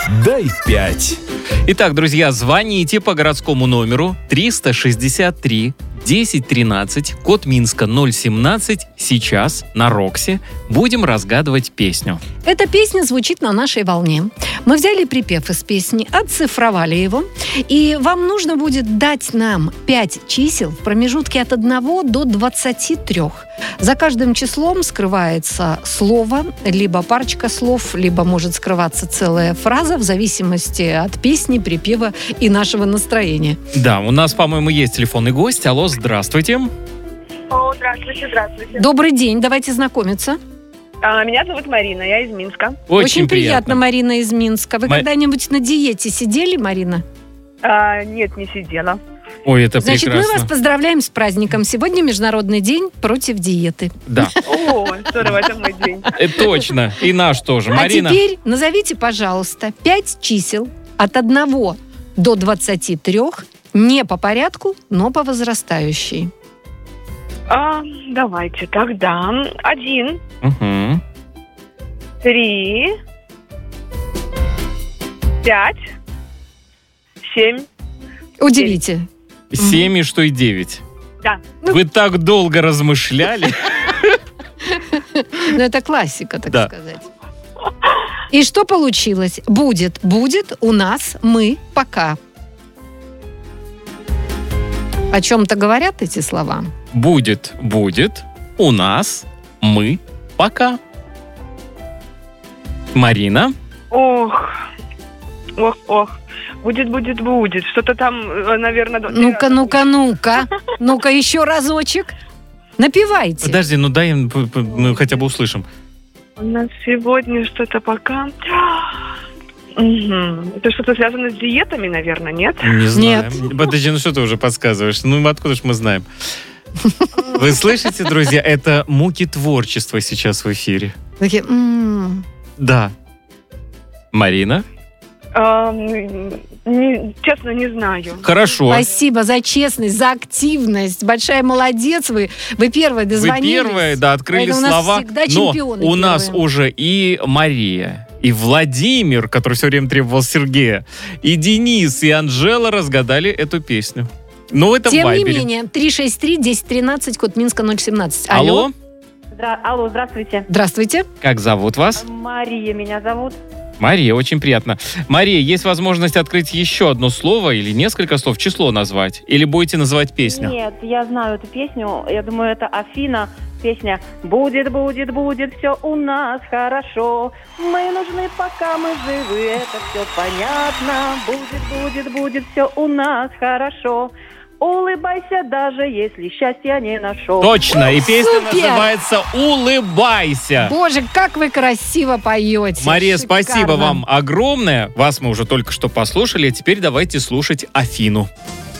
Дай 5. Итак, друзья, звоните по городскому номеру 363 1013, код Минска 017. Сейчас на Роксе будем разгадывать песню. Эта песня звучит на нашей волне. Мы взяли припев из песни, оцифровали его, и вам нужно будет дать нам 5 чисел в промежутке от 1 до 23. За каждым числом скрывается слово, либо парочка слов, либо может скрываться целая фраза в зависимости от песни, припева и нашего настроения. Да, у нас, по-моему, есть телефонный гость. Алло, здравствуйте. Здравствуйте. Добрый день, давайте знакомиться. Меня зовут Марина, я из Минска. Очень приятно, Марина из Минска. Вы когда-нибудь на диете сидели, Марина? Нет, не сидела. Ой, это Значит, прекрасно. мы вас поздравляем с праздником. Сегодня Международный день против диеты. Да, О, здорово, это мой день. точно. И наш тоже. Марина. А теперь назовите, пожалуйста, 5 чисел от 1 до 23, не по порядку, но по возрастающей. Давайте тогда. 1, Угу. 3, 5, 7. Удивите. 7 и что и 9. Да. Вы так долго размышляли. Ну, это классика, так Да. сказать. И что получилось? Будет у нас, мы, пока. О чем-то говорят эти слова? Будет у нас, мы, пока. Марина. Ох. Будет. Что-то там, наверное... Ну-ка, еще разочек. Напевайте. Подожди, ну дай мы хотя бы услышим. У нас сегодня что-то пока... Это что-то связано с диетами, наверное, нет? Не знаю. Нет. Подожди, ну что ты уже подсказываешь? Ну откуда ж мы знаем? Вы слышите, друзья, это муки творчества сейчас в эфире. Такие, Да. Марина? Честно, не знаю. Хорошо. Спасибо за честность, за активность. Большая молодец. Вы первые Вы дозвонились. первые, да, открыли Поэтому у нас слова. всегда Но чемпионы у нас первые. уже и Мария, и Владимир, который все время требовал Сергея, и Денис, и Анжела разгадали эту песню. Ну, это в Тем не Вайбере. менее, 363-1013, код Минска 017. Алло, Алло, здравствуйте. Здравствуйте. как зовут вас? Мария меня зовут. Мария, очень приятно. Мария, есть возможность открыть еще одно слово или несколько слов, число назвать? Или будете называть песню? Нет, я знаю эту песню. Я думаю, это Афина. Песня «Будет все у нас хорошо. Мы нужны, пока мы живы, это все понятно. Будет все у нас хорошо. Улыбайся, даже если счастья не нашел». Точно, и песня Супер! называется «Улыбайся». Боже, как вы красиво поете. Мария, Шикарно. спасибо вам огромное. Вас мы уже только что послушали, а теперь давайте слушать Афину.